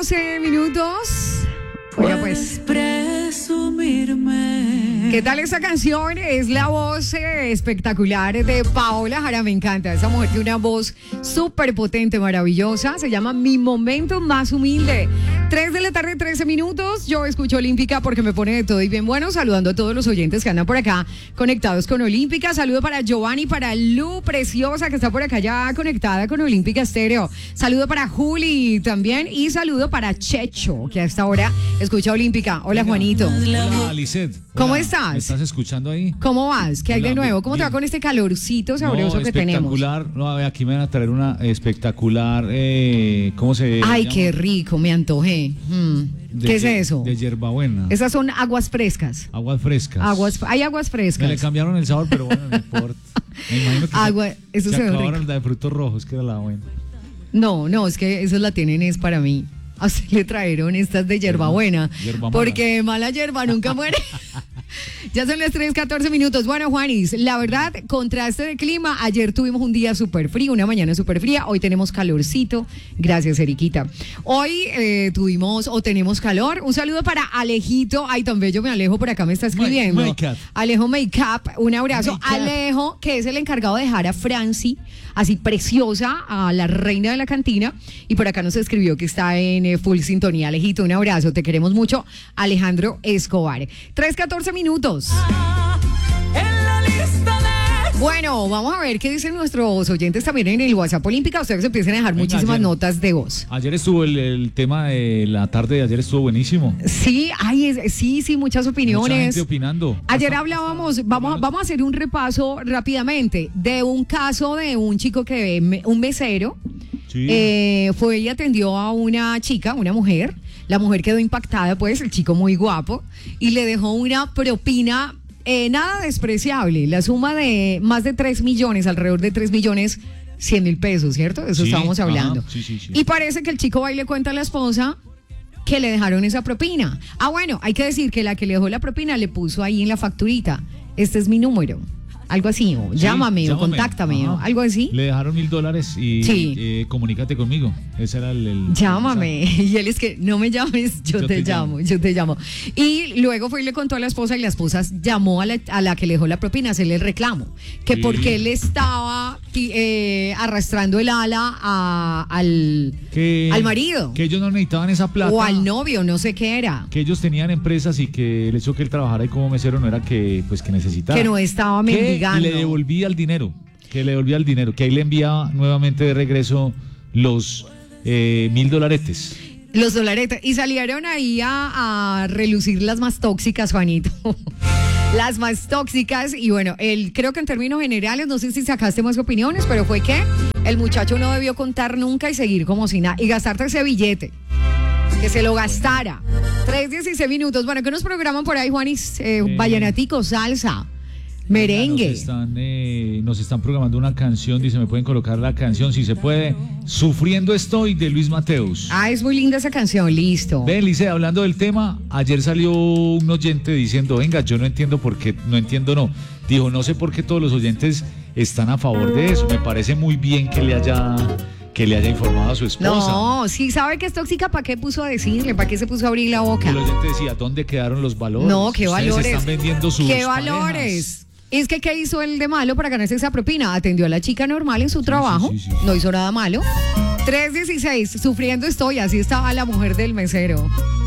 12 minutos. Oiga, pues, ¿qué tal esta canción? Es la voz espectacular de Paola Jara. Me encanta. Esa mujer tiene una voz súper potente, maravillosa. Se llama Mi Momento Más Humilde. 3 de la tarde, 13 minutos. Yo escucho Olímpica porque me pone de todo y bien bueno. Saludando a todos los oyentes que andan por acá conectados con Olímpica. Saludo para Giovanni, para Lu, preciosa, que está por acá ya conectada con Olímpica Estéreo. Saludo para Juli también. Y saludo para Checho, que a esta hora escucha Olímpica. Hola, Juanito. Hola, Lisset. ¿Cómo estás? ¿Me estás escuchando ahí? ¿Cómo vas? ¿Qué hay de nuevo? ¿Cómo te va con este calorcito sabroso que tenemos? Espectacular. No, a ver, aquí me van a traer una espectacular, ¿cómo se Ay, llama? qué rico, me antojé. ¿Qué es eso? De hierbabuena. Esas son aguas frescas. Aguas frescas. Hay aguas Me le frescas. cambiaron el sabor, pero bueno, no importa. Me imagino que Eso se se ve acabaron rico. la de frutos rojos, que era la buena. No, es que esas la tienen es para mí. A usted le trajeron estas de hierbabuena. Hierba mala. Porque mala hierba nunca muere. Ya son las 3:14 minutos. Bueno, Juanis, la verdad, contraste de clima. Ayer tuvimos un día súper frío, una mañana súper fría. Hoy tenemos calorcito. Gracias, Eriquita. Hoy tenemos calor. Un saludo para Alejito. Ay, tan bello, me Alejo por acá me está escribiendo. Makeup. Alejo Makeup, un abrazo. Makeup. Alejo, que es el encargado de dejar a Franci, así preciosa, a la reina de la cantina. Y por acá nos escribió que está en full sintonía. Alejito, un abrazo. Te queremos mucho. Alejandro Escobar. 3:14 minutos. Bueno, vamos a ver qué dicen nuestros oyentes también en el WhatsApp Olímpica. Ustedes empiezan a dejar muchísimas notas de voz. Ayer estuvo el tema de la tarde de ayer, estuvo buenísimo. Sí, sí, muchas opiniones. Mucha gente opinando. Ayer hablábamos, vamos a hacer un repaso rápidamente de un caso de un chico un mesero, Sí. fue y atendió a una chica, una mujer. La mujer quedó impactada, pues, el chico muy guapo, y le dejó una propina nada despreciable, la suma de más de 3 millones, alrededor de 3.100.000 pesos, ¿cierto? De eso Sí, estábamos hablando. ajá, sí. Y parece que el chico va y le cuenta a la esposa que le dejaron esa propina. Ah, bueno, hay que decir que la que le dejó la propina le puso ahí en la facturita: este es mi número. Algo así, o llámame, o contáctame, o algo así. Le dejaron $1,000 y Sí. comunícate conmigo. Ese era el Llámame. Y él es que no me llames, yo te llamo. Y luego fue y le contó a la esposa, y la esposa llamó a la que le dejó la propina a hacerle el reclamo. Que Sí. porque él estaba arrastrando el ala al marido. Que ellos no necesitaban esa plata. O al novio, no sé qué era. Que ellos tenían empresas y que el hecho que él trabajara ahí como mesero no era que necesitaba. Que no estaba mendigando. Que le devolvía el dinero. Que ahí le enviaba nuevamente de regreso los $1,000. Los dolaretes. Y salieron ahí a relucir las más tóxicas, Juanito. Las más tóxicas. Y bueno, creo que en términos generales, no sé si sacaste más opiniones, pero fue que el muchacho no debió contar nunca y seguir como si nada. Y gastarte ese billete. Que se lo gastara. 3:16 minutos. Bueno, ¿qué nos programan por ahí, Juanis? Vallenatico, salsa, merengue. Nos están programando una canción. Dice, ¿me pueden colocar la canción? Si se puede. Sufriendo estoy, de Luis Mateus. Ah, es muy linda esa canción, listo. Ven, Lice, hablando del tema, ayer salió un oyente diciendo, venga, yo no entiendo por qué, dijo, no sé por qué todos los oyentes están a favor de eso. Me parece muy bien que le haya informado a su esposa. No, si sabe que es tóxica, ¿para qué puso a decirle? ¿Para qué se puso a abrir la boca? El oyente decía, ¿dónde quedaron los valores? No, ¿qué Ustedes valores? están vendiendo sus ¿Qué parejas. valores? Es que, ¿qué hizo él de malo para ganarse esa propina? Atendió a la chica normal en su trabajo, sí. no hizo nada malo. 3:16, sufriendo estoy, así estaba la mujer del mesero.